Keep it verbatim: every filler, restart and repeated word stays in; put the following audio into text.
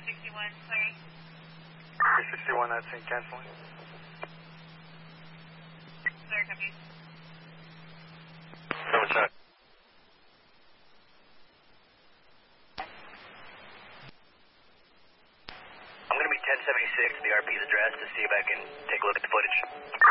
sixty-one, clearing. three sixty-one, that's in canceling. Clear, copy. Seven shot. I'm going to be ten seventy-six, the R P's address, to see if I can take a look at the footage.